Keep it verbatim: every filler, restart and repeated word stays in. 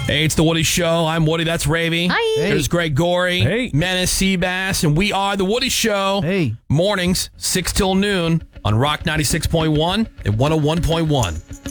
Hey, it's the Woody Show. I'm Woody. That's Ravy. Hi. Hey. There's Greg Gorey. Hey. Menace Seabass. And we are the Woody Show. Hey. Mornings, six till noon on Rock ninety-six point one and one oh one point one.